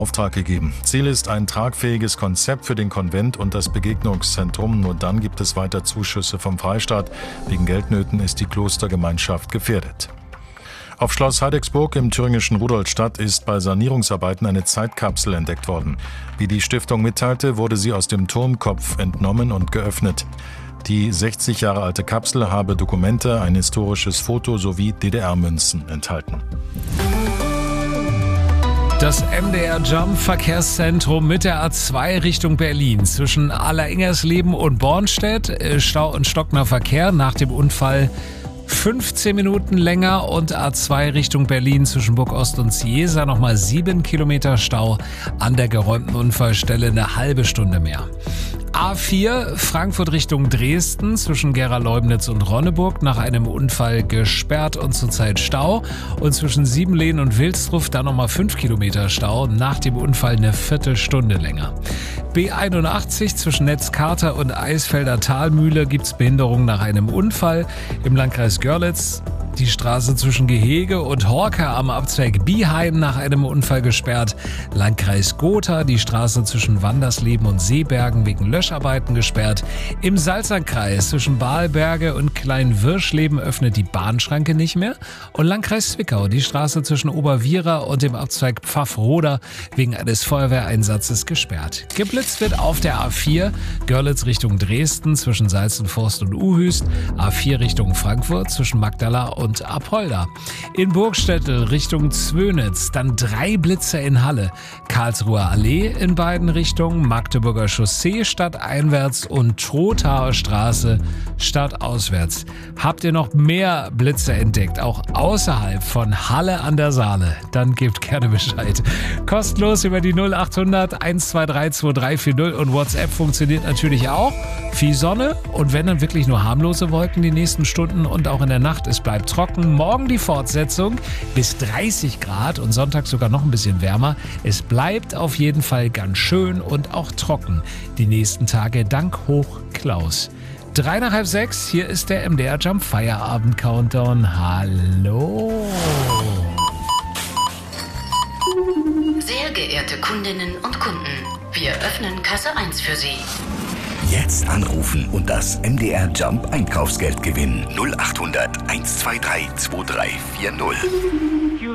Auftrag gegeben. Ziel ist ein tragfähiges Konzept für den Konvent und das Begegnungszentrum. Nur dann gibt es weiter Zuschüsse vom Freistaat. Wegen Geldnöten ist die Klostergemeinschaft gefährdet. Auf Schloss Heidecksburg im thüringischen Rudolstadt ist bei Sanierungsarbeiten eine Zeitkapsel entdeckt worden. Wie die Stiftung mitteilte, wurde sie aus dem Turmkopf entnommen und geöffnet. Die 60 Jahre alte Kapsel habe Dokumente, ein historisches Foto sowie DDR-Münzen enthalten. Das MDR Jump Verkehrszentrum mit der A2 Richtung Berlin zwischen Alleringgersleben und Bornstedt. Stau und stockender Verkehr nach dem Unfall 15 Minuten länger und A2 Richtung Berlin zwischen Burgost und Ciesa nochmal 7 Kilometer Stau. An der geräumten Unfallstelle eine halbe Stunde mehr. A4 Frankfurt Richtung Dresden zwischen Gera-Leubnitz und Ronneburg nach einem Unfall gesperrt und zurzeit Stau. Und zwischen Siebenlehn und Wilsdruff dann nochmal 5 Kilometer Stau. Nach dem Unfall eine Viertelstunde länger. B81 zwischen Netzkarter und Eisfelder Talmühle gibt's Behinderung nach einem Unfall. Im Landkreis Görlitz die Straße zwischen Gehege und Horka am Abzweig Bieheim nach einem Unfall gesperrt. Landkreis Gotha die Straße zwischen Wandersleben und Seebergen wegen Löscharbeiten gesperrt. Im Salzerkreis zwischen Balberge und Kleinwirschleben öffnet die Bahnschranke nicht mehr. Und Landkreis Zwickau die Straße zwischen Oberwiera und dem Abzweig Pfaffroda wegen eines Feuerwehreinsatzes gesperrt. Geblitzt wird auf der A4 Görlitz Richtung Dresden zwischen Salzenforst und Uhüst. A4 Richtung Frankfurt zwischen Magdala und Apolda. In Burgstädtel Richtung Zwönitz dann 3 Blitzer in Halle. Karlsruher Allee in beiden Richtungen, Magdeburger Chaussee stadteinwärts und Trothaer Straße stadtauswärts. Habt ihr noch mehr Blitzer entdeckt, auch außerhalb von Halle an der Saale? Dann gebt gerne Bescheid. Kostenlos über die 0800 123 2340 und WhatsApp funktioniert natürlich auch. Viel Sonne und wenn dann wirklich nur harmlose Wolken die nächsten Stunden und auch in der Nacht. Es bleibt trocken. Morgen die Fortsetzung bis 30 Grad und Sonntag sogar noch ein bisschen wärmer. Es bleibt auf jeden Fall ganz schön und auch trocken. Die nächsten Tage dank Hoch Klaus. 3 nach halb 6, hier ist der MDR Jump Feierabend Countdown. Hallo. Sehr geehrte Kundinnen und Kunden, wir öffnen Kasse 1 für Sie. Jetzt anrufen und das MDR Jump Einkaufsgeld gewinnen. 0800 123 2340.